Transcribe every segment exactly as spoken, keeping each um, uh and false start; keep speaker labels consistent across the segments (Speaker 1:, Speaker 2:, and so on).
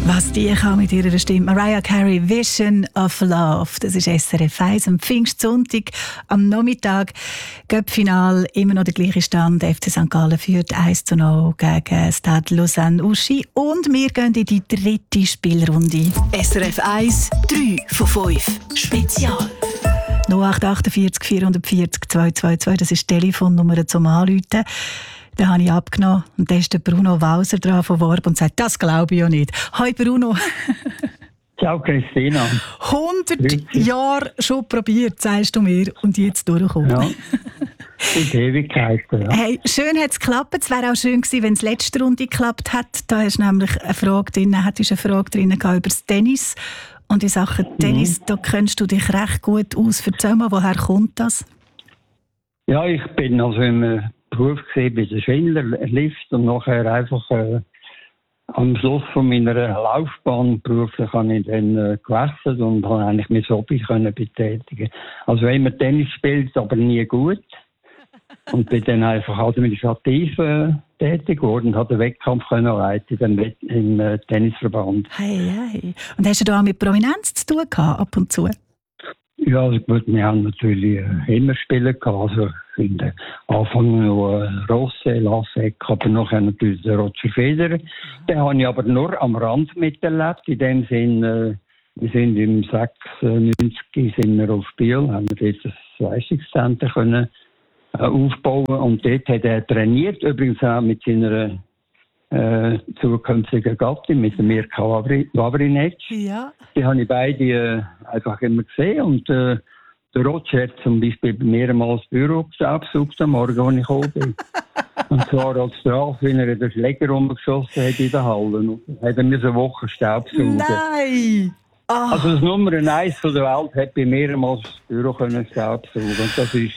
Speaker 1: Was die kann mit ihrer Stimme. Mariah Carey, Vision of Love. Das ist S R F eins am Pfingstsonntag am Nachmittag. Göppfinal, immer noch der gleiche Stand. F C Sankt Gallen führt eins zu null gegen Stade Lausanne-Uschi. Und wir gehen in die dritte Spielrunde.
Speaker 2: S R F eins, drei von fünf. Spezial.
Speaker 1: null acht acht vier vier vier zwei zwei zwei, das ist die Telefonnummer zum Anrufen. Den habe ich abgenommen und da ist der Bruno Walser dran von Worb und sagt, das glaube ich ja nicht. Hi Bruno.
Speaker 3: Ciao Christina.
Speaker 1: hundert Jahre schon probiert, sagst du mir, und jetzt durchgekommen.
Speaker 3: Ja, in Ewigkeiten. Ja.
Speaker 1: Hey, schön hat es geklappt. Es wäre auch schön gewesen, wenn es letzte Runde geklappt hat. Da hast du nämlich eine Frage drin, hattest eine Frage drin über das Tennis. Und in Sachen Tennis, mhm. da kennst du dich recht gut aus. Erzähl mal, woher kommt das?
Speaker 3: Ja, ich bin also im Beruf gesehen bei der Schindlerlift und nachher einfach äh, am Schluss von meiner Laufbahn beruflich habe ich dann äh, gewechselt und habe eigentlich mein Hobby können betätigen. Also immer Tennis spielt, aber nie gut. Und bin dann einfach administrativ äh, tätig geworden und habe den Wettkampf können leiten im, im äh, Tennisverband.
Speaker 1: Hey, hey. Und hast du da auch mit Prominenz zu tun gehabt, ab und zu?
Speaker 3: Ja, also gut, wir haben natürlich äh, immer Spiele gehabt. Also in den Anfang noch äh, Rossi, Lasek, aber nachher natürlich der Roger Federer. Den habe ich aber nur am Rand miterlebt. In dem Sinn, äh, wir sind im sechsundneunzig sind wir auf Biel, haben wir dort das Leistungszentrum können äh, aufbauen und dort hat er trainiert, übrigens auch mit seiner äh, zukünftigen Gattin, mit der Mirka Wawrinec.
Speaker 1: Ja.
Speaker 3: Die habe ich beide äh, einfach immer gesehen und äh, der Roger hat zum Beispiel bei mir mal das Büro abgesucht am Morgen, als ich gekommen bin. Und zwar als Strafe, wenn er den Schläger rumgeschossen hat in der Halle. Und hat er mir so eine Woche Staubsaugen.
Speaker 1: Nein! Oh.
Speaker 3: Also das Nummer eins von der Welt hat bei mir mal das Büro können Staubsaugen. Und das ist...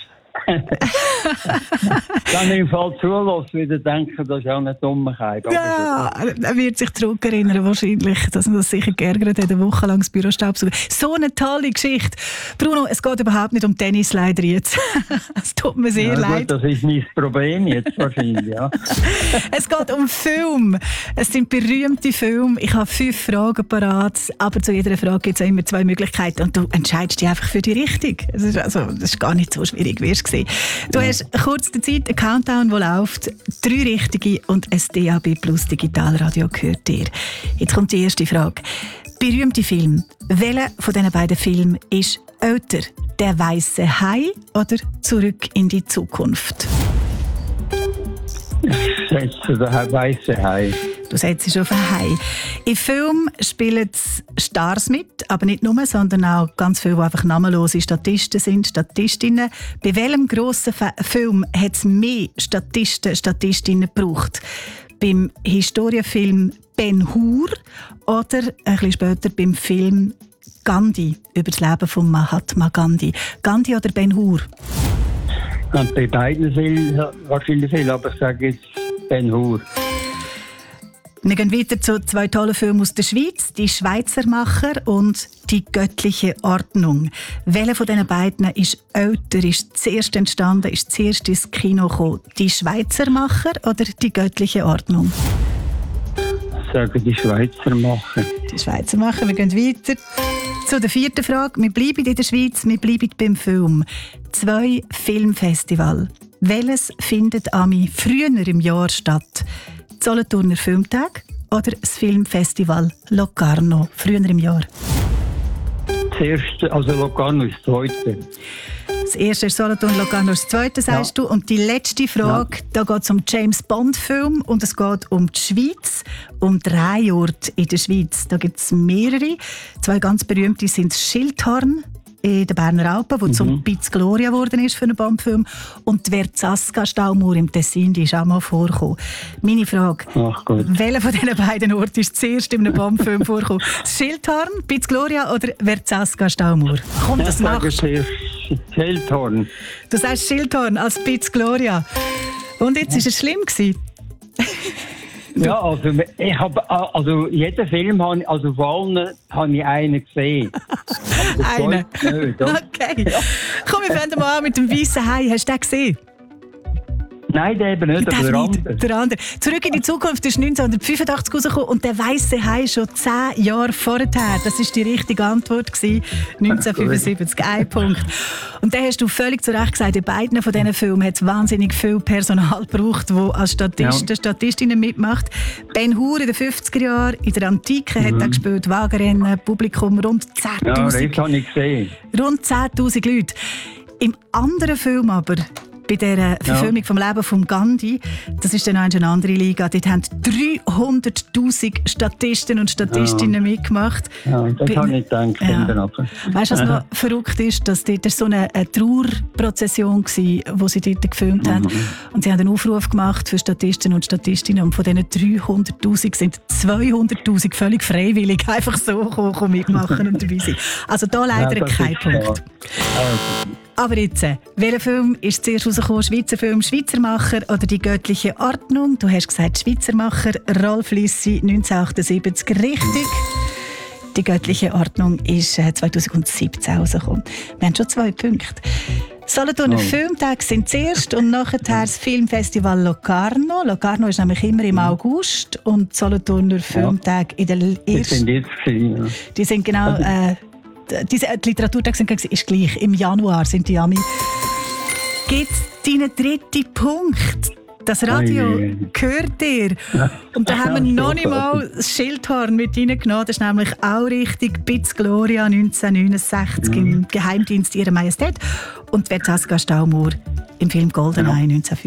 Speaker 3: Dann im Fall zulassen, wieder denken, das ist auch eine Dummheit.
Speaker 1: Ja, er wird sich zurückerinnern wahrscheinlich, dass er das sicher geärgert hat, eine Woche lang das Büro staubsaugen. So eine tolle Geschichte. Bruno, es geht überhaupt nicht um Tennis leider jetzt. Es tut mir sehr
Speaker 3: ja,
Speaker 1: leid.
Speaker 3: Gut, das ist mein Problem jetzt wahrscheinlich, ja.
Speaker 1: Es geht um Film. Es sind berühmte Filme. Ich habe fünf Fragen parat, aber zu jeder Frage gibt es immer zwei Möglichkeiten und du entscheidest dich einfach für die richtige. Das ist, also, das ist gar nicht so schwierig, wie es gesehen. Du hast kurz die Zeit, einen Countdown, der läuft, drei richtige und ein D A B Plus Digitalradio gehört dir. Jetzt kommt die erste Frage. Berühmte Film. Welcher von diesen beiden Filmen ist älter? Der weiße Hai oder Zurück in die Zukunft?
Speaker 3: Ich setze den weißen Hai.
Speaker 1: Du setzt auf einen Hai. Im Film spielen Stars mit, aber nicht nur, sondern auch ganz viele, die einfach namenlose Statisten sind, Statistinnen. Bei welchem grossen Film hat es mehr Statisten, Statistinnen gebraucht? Beim Historienfilm Ben Hur oder ein bisschen später beim Film Gandhi über das Leben von Mahatma Gandhi? Gandhi oder Ben Hur?
Speaker 3: Und bei beiden viel, wahrscheinlich viel, aber ich sage jetzt Ben Hur.
Speaker 1: Wir gehen weiter zu zwei tollen Filmen aus der Schweiz, «Die Schweizermacher» und «Die göttliche Ordnung». Welcher von diesen beiden ist älter, ist zuerst entstanden, ist zuerst ins Kino gekommen? «Die Schweizermacher» oder «Die göttliche Ordnung»?
Speaker 3: Ich sage «Die Schweizermacher».
Speaker 1: «Die Schweizermacher», wir gehen weiter zu der vierten Frage. Wir bleiben in der Schweiz, wir bleiben beim Film. Zwei Filmfestivals. Welches findet ami früher im Jahr statt? Solothurner Filmtag oder das Filmfestival Locarno, früher im Jahr?
Speaker 3: Das erste, also Locarno ist das zweite.
Speaker 1: Das erste ist Solothurn, Locarno ist das zweite, sagst ja. Du. Und die letzte Frage, ja. Da geht es um James Bond-Film und es geht um die Schweiz, um drei Orte in der Schweiz. Da gibt es mehrere. Zwei ganz berühmte sind Schildhorn in den Berner Alpen, wo mhm. zum Piz Gloria geworden ist für einen Bondfilm. Und die Verzasca-Staumauer im Tessin, die ist auch mal vorgekommen. Meine Frage, welcher von diesen beiden Orten ist zuerst in einem Bondfilm vorgekommen? Schildhorn, Piz Gloria oder Verzasca-Staumauer? Komm, das machst du.
Speaker 3: Schildhorn.
Speaker 1: Du sagst Schildhorn als Piz Gloria. Und jetzt war es schlimm gewesen.
Speaker 3: Ja, also ich habe also jeden Film habe also vor allem habe ich einen gesehen.
Speaker 1: Einen. Okay. Ja. Komm, wir fangen mal an mit dem weißen Hai. Hast du den gesehen?
Speaker 3: Nein, der eben nicht,
Speaker 1: Der
Speaker 3: aber der
Speaker 1: nicht,
Speaker 3: andere.
Speaker 1: der andere. Zurück in die Zukunft ist neunzehnhundertfünfundachtzig rausgekommen und der Weisse Hai schon zehn Jahre vorher. Das war die richtige Antwort gewesen. neunzehnhundertfünfundsiebzig, ein Punkt. Und dann hast du völlig zu Recht gesagt, in beiden von diesen Filmen hat es wahnsinnig viel Personal gebraucht, das als Statist,
Speaker 3: Ja.
Speaker 1: Statistinnen mitmacht. Ben Hur in den fünfziger Jahren, in der Antike hat er gespielt, Wagenrennen, Publikum rund
Speaker 3: Ja,
Speaker 1: zehntausend.
Speaker 3: das habe ich gesehen.
Speaker 1: Rund zehntausend Leute. Im anderen Film aber, bei der Verfilmung vom Leben von Gandhi, das ist dann noch eine andere Liga, dort haben dreihunderttausend Statisten und Statistinnen
Speaker 3: Ja.
Speaker 1: mitgemacht.
Speaker 3: Ja, das
Speaker 1: Bei-
Speaker 3: habe ich gedacht.
Speaker 1: Ja.
Speaker 3: Ja.
Speaker 1: Weißt du, was noch verrückt ist, dass dort so eine, eine Trauerprozession war, die sie dort gefilmt haben. Und sie haben einen Aufruf gemacht für Statisten und Statistinnen. Und von diesen dreihunderttausend sind zweihunderttausend völlig freiwillig einfach so gekommen, mitmachen und dabei sein. Also da leider
Speaker 3: Ja, das
Speaker 1: kein
Speaker 3: ist klar.
Speaker 1: Punkt.
Speaker 3: Also,
Speaker 1: Aber jetzt, äh, welcher Film ist zuerst rausgekommen? Schweizer Film, Schweizermacher oder Die göttliche Ordnung? Du hast gesagt Schweizermacher, Rolf Lissi, neunzehnhundertachtundsiebzig. Richtig. Die göttliche Ordnung ist äh, zweitausendsiebzehn rausgekommen. Wir haben schon zwei Punkte. Solothurner
Speaker 3: Oh.
Speaker 1: Filmtage sind zuerst und nachher das Filmfestival Locarno. Locarno ist nämlich immer im August und Solothurner Filmtage in der
Speaker 3: das
Speaker 1: ersten.
Speaker 3: sind jetzt gewesen, ja.
Speaker 1: Die sind genau. Äh, die, die Literaturtage sind ist gleich. Im Januar sind die Ami. Gibt es deinen dritten Punkt? Das Radio
Speaker 3: Ei, ei, ei.
Speaker 1: gehört dir. Und da haben wir noch nicht mal das Schildhorn mit reingenommen. Das ist nämlich auch richtig. Bitz Gloria neunzehnhundertneunundsechzig im Geheimdienst Ihrer Majestät. Und Verzaska Staumur im Film Goldeneye
Speaker 3: Ja.
Speaker 1: neunzehnhundertfünfundfünfzig.